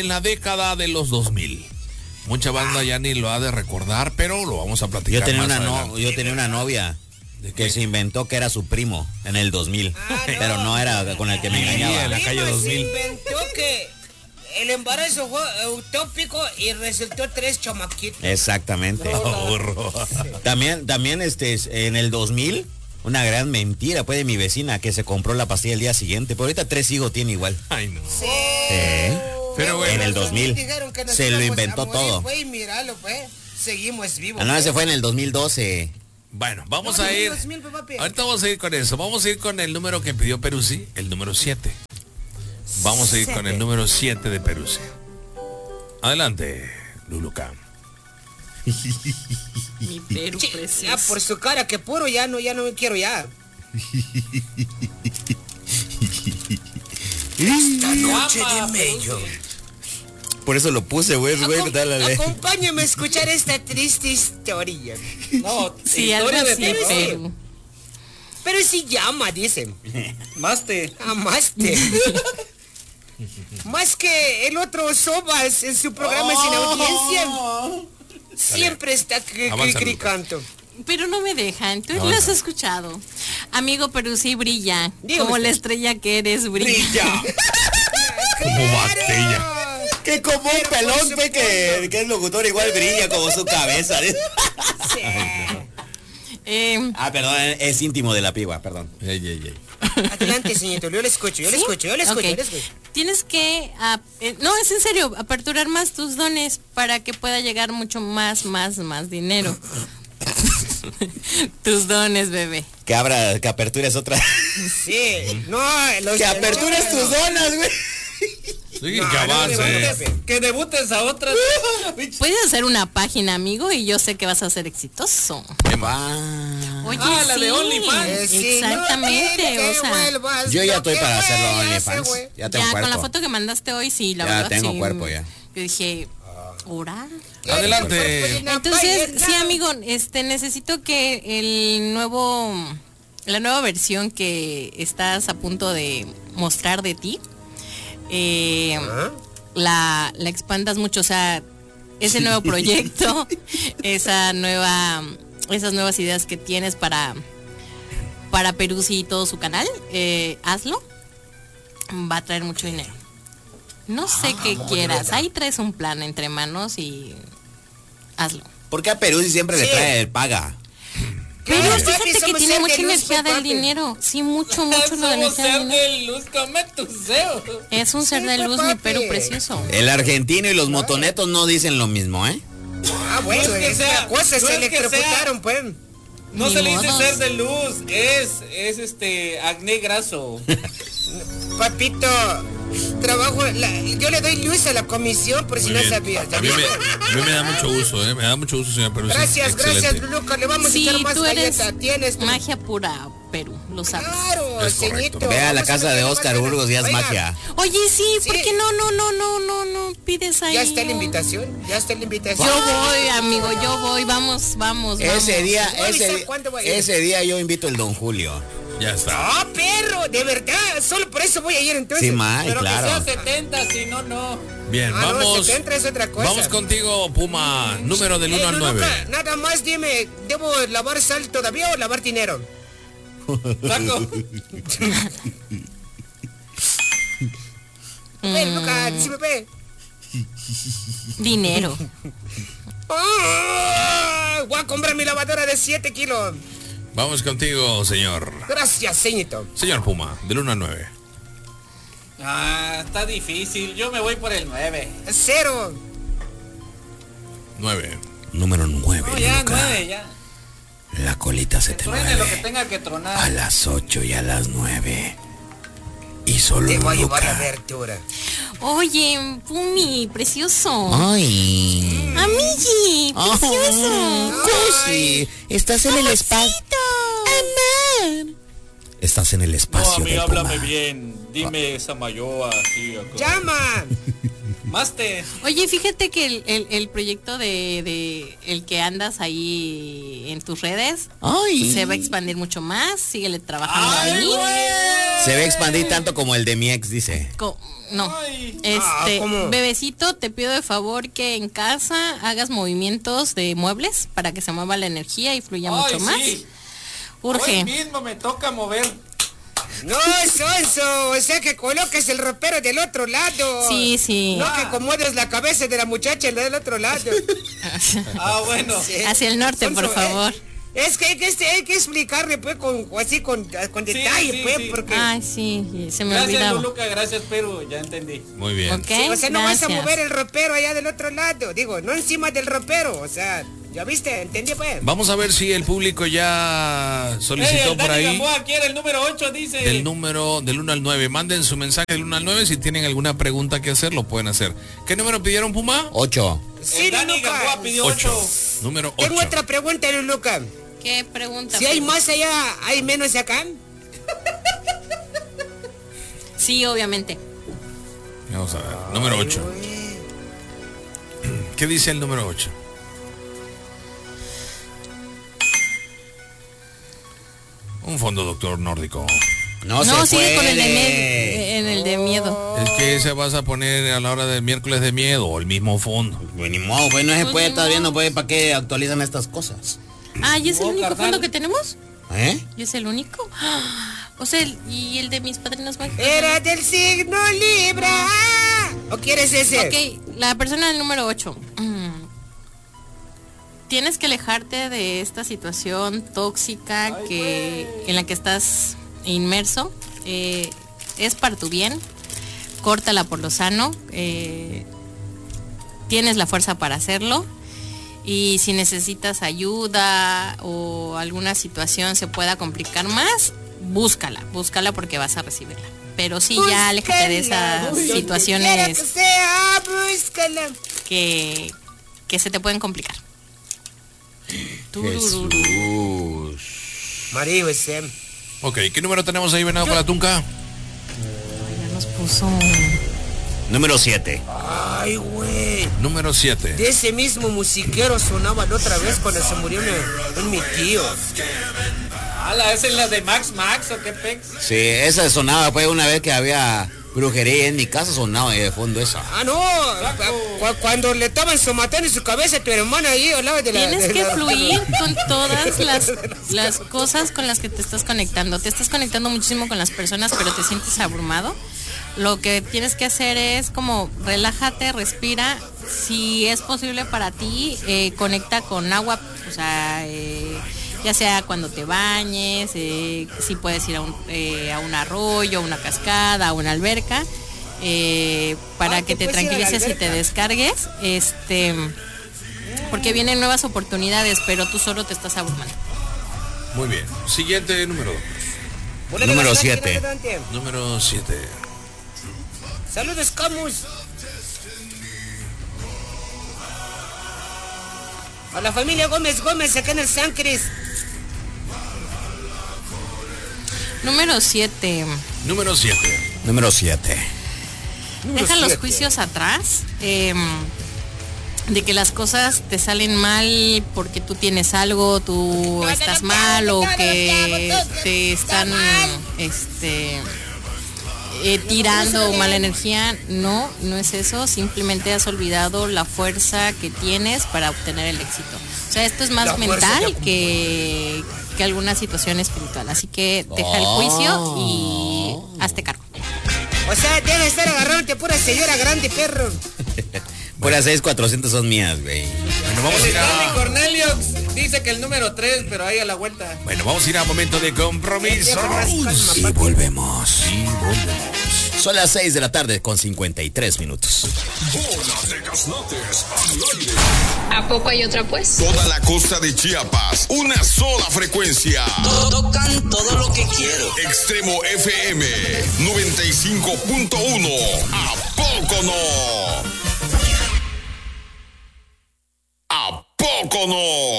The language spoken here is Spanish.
en la década de los 2000. Mucha banda ya ni lo ha de recordar, pero lo vamos a platicar. Yo tenía una novia que se inventó que era su primo en el 2000, pero no era con el que me engañaba. En la calle 2000. Se inventó que el embarazo fue utópico y resultó 3 chamaquitos. Exactamente. También en el 2000, una gran mentira, pues, de mi vecina que se compró la pastilla el día siguiente, pero ahorita 3 hijos tiene igual. Ay, no. Sí. Pero bueno, en el 2000 se lo inventó todo. Fue y míralo, pues, seguimos vivos. No, ese fue en el 2012. Bueno, vamos a ir. Ahorita vamos a ir con eso. Vamos a ir con el número que pidió Peruzzi, el número 7. Vamos a ir con el número 7 de Peruzzi. Adelante, Lulucam. Mi Perú precioso. Ya por su cara que puro ya no me quiero ya. Esta noche de mello. Por eso lo puse, güey. Acompáñame a escuchar esta triste historia. No, sí, algo así, Perú. Pero si llama, dicen. Maste. Amaste. Más que el otro Sobas en su programa sin audiencia. Siempre está criticando. Pero no me dejan, tú lo has escuchado. Amigo Peruzzi, brilla. Dígame como usted. la estrella que eres, brilla. Como botella. Que como un pelón, que es locutor, igual brilla como su cabeza. Sí. Perdón, es íntimo de la piba, perdón. Adelante, señorito, yo le escucho. Ok. Tienes que, no, es en serio, aperturar más tus dones para que pueda llegar mucho más dinero. Tus dones, bebé. Que apertures otra. Sí, no, Que apertures tus dones, güey. Sí, que avance. Que debutes a otras. Puedes hacer una página, amigo, y yo sé que vas a ser exitoso. Oye, la de OnlyFans. Exactamente, o sea, yo ya estoy para hacerlo OnlyFans. Ya tengo cuerpo. con la foto que mandaste hoy, sí, la ya verdad, tengo sí. cuerpo ya. Yo dije, ¿ora? Adelante. Entonces, sí, amigo, necesito que la nueva versión que estás a punto de mostrar de ti, la expandas mucho, o sea, ese nuevo proyecto, esas nuevas ideas que tienes para Peruzzi y todo su canal, hazlo, va a traer mucho dinero. No sé qué quieras, ahí traes un plan entre manos y hazlo. ¿Por qué a Peruzzi siempre le trae el paga? Pero fíjate que tiene mucha energía del dinero. Sí, mucho lo de energía del dinero. luz, come tu ceo. Es un ser de luz, mi Perú precioso. El argentino y los motonetos no dicen lo mismo, ¿eh? Bueno, No es que es sea, una cosa, no se es que electrocutaron, pues. No Ni se le dice modos. ser de luz, es acné graso. Papito, trabajo, yo le doy luz a la comisión por si Muy no bien. sabías. A mí me da mucho gusto, me da mucho gusto, señor Peruzzi. Gracias, Excelente. Luca, le vamos Sí, a echar más tú eres galleta. Tienes tu... magia pura, Perú, lo sabes. Claro, Es correcto. ceñito. Ve a la Vamos casa de meterle Oscar más Burgos y haz Oiga, magia. Oye, sí, ¿por Sí. qué no pides ahí? Ya está la invitación, Yo voy, amigo, yo voy, vamos. Ese día, Voy a avisar cuándo voy a ir. ese día yo invito el Don Julio. Ya está. ¡Ah, perro! De verdad, solo por eso voy a ir entonces. Sí, May, Pero claro. que sea 70, si no, no. Bien, Ah, no, vamos. 70 es otra cosa. Vamos contigo, Puma. Número del 1 al 9. Luca, nada más dime, ¿debo lavar sal todavía o lavar dinero? Saco. Ven, Luca, si me ve. Dinero. ¡Ah! Voy a comprar mi lavadora de 7 kilos. Vamos contigo, señor. Gracias, señorito. Señor Puma, del 1 al 9. Está difícil. Yo me voy por el 9. 0. 9. Número 9, No, ya, Luca. 9, ya. La colita se te Truene lo que mueve tenga que a tronar. las 8 y a las 9. Y solo Te voy a llevar la Luca. abertura. Oye, Pumi, precioso. Ay. Amigi, precioso. Cosi, estás en el spa. Amor. Estás en el espacio. No, a mí del háblame Puma. bien. Dime Samayoa, así. ¡Llama! Maste. Oye, fíjate que el proyecto de el que andas ahí en tus redes Ay. se va a expandir mucho más. Síguele trabajando ahí. Se va a expandir tanto como el de mi ex, dice. No, ¿cómo? bebecito, te pido de favor que en casa hagas movimientos de muebles para que se mueva la energía y fluya mucho más. Sí. Urge. Hoy mismo me toca mover. No, Sonso, o sea que coloques el ropero del otro lado. Sí, sí. No que acomodes la cabeza de la muchacha del otro lado. Ah, bueno. Sí. Hacia el norte, Sonso, por favor. Es que hay que explicarle pues con detalle, sí, pues, sí. porque Ay, sí, se me Gracias, olvidaba. Luluca, gracias, pero ya entendí. Muy bien. Ok, o sea, no vas a gracias. mover el ropero allá del otro lado, digo, no encima del ropero, o sea, ¿ya viste? ¿Entendí, pues? Vamos a ver si el público ya solicitó El por Dani ahí Gamboa quiere el número 8, dice. del número del 1 al 9. Manden su mensaje del 1 al 9. Si tienen alguna pregunta que hacer, lo pueden hacer. ¿Qué número pidieron, Puma? 8. Sí, El Dani Luluca. Gamboa pidió 8. Número 8. Tengo otra pregunta, Luluca. ¿Qué pregunta? Si hay más allá, ¿hay menos acá? Sí, obviamente. Vamos a ver. Número 8. ¿Qué dice el número 8? Un fondo, doctor nórdico. No, No, se sigue con el puede. en el de miedo. Es que se vas a poner a la hora del miércoles de miedo, el mismo fondo. Pues ni modo, pues no se Pues puede, ni todavía modo. no puede, ¿para qué actualizan estas cosas? Ah, ¿y es el Oh, único carnal. fondo que tenemos? ¿Eh? ¿Y es el único? O sea, ¿y el de mis padrinos mágicos? Era del signo Libra. ¿O quieres ese? Ok, la persona del número 8. Tienes que alejarte de esta situación tóxica en la que estás inmerso. Es para tu bien. Córtala por lo sano. Tienes la fuerza para hacerlo. Y si necesitas ayuda o alguna situación se pueda complicar más, búscala porque vas a recibirla. Pero sí, ya aléjate de esas Búscala. Quiero situaciones que sea, búscala. que se te pueden complicar. Tururú. Jesús. Mario, ese. Ok, ¿qué número tenemos ahí, Venado con la Tunca? Ya nos puso. Número 7. Ay, güey. Número 7. De ese mismo musiquero sonaba la otra vez cuando se murió mi tío. Ala, ¿esa es la de Max o qué pex? Sí, esa sonaba, pues una vez que había brujería en mi casa, sonaba ahí de fondo esa. Ah, no. Cuando le estaban somatando en su cabeza a tu hermana ahí al lado de la... Tienes de que la- fluir con todas las cosas con las que te estás conectando. Te estás conectando muchísimo con las personas, pero te sientes abrumado. Lo que tienes que hacer es como relájate, respira. Si es posible para ti, conecta con agua, o sea, ya sea cuando te bañes, si puedes ir a un arroyo, a una cascada, a una alberca, para que te puedes ir a la tranquilices y te alberca. descargues, porque vienen nuevas oportunidades, pero tú solo te estás abrumando. Muy bien. Siguiente número. Ponele Número bastante 7. adelante. Número 7. Saludos, Camus. A la familia Gómez acá en el San Cris. Número 7. Número 7. Número 7. Deja los juicios atrás, de que las cosas te salen mal porque tú tienes algo, tú estás mal o que te están tirando mala energía. No es eso, simplemente has olvidado la fuerza que tienes para obtener el éxito. O sea, esto es más La fuerza mental que- que alguna situación espiritual. Así que deja el juicio y hazte cargo. O sea, debe estar agarrándote pura señora grande, perro. Fuera 6,400 son mías, güey. Bueno, vamos a ir Stanley a... Cornelius dice que el número 3, pero ahí a la vuelta. Bueno, vamos a ir a momento de compromiso. Y volvemos. Son las 6 de la tarde con 53 minutos. Bola de Gaznates al aire. ¿A poco hay otra pues? Toda la costa de Chiapas, una sola frecuencia. Tocan todo lo que quiero. Extremo FM 95.1. ¿A poco no? ¿A poco no?